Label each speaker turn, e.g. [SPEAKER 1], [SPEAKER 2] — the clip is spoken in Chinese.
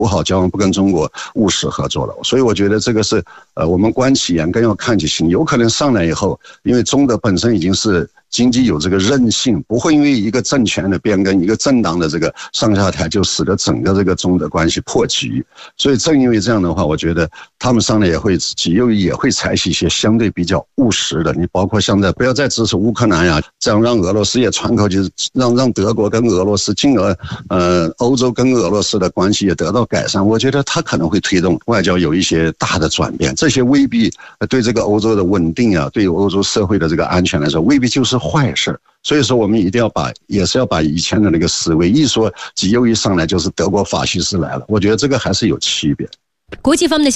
[SPEAKER 1] 不好交往，不跟中国务实合作了。所以我觉得这个是我们观其言更要看其行。有可能上来以后，因为中德本身已经是经济有这个韧性，不会因为一个政权的变更，一个政党的这个上下台，就使得整个这个中德关系破局。所以正因为这样的话，我觉得他们上来极右翼也会采取一些相对比较务实的，你包括现在不要再支持乌克兰呀，这样让俄罗斯也喘口气，让德国跟俄罗斯进而欧洲跟俄罗斯的关系也得到改善。我觉得他可能会推动外交有一些大的转变，这些未必对这个欧洲的稳定啊，对欧洲社会的这个安全来说，未必就是坏事。所以说我们一定要也是要把以前的那个思维，一说极右翼上来就是德国法西斯来了，我觉得这个还是有区别。
[SPEAKER 2] 国际方面的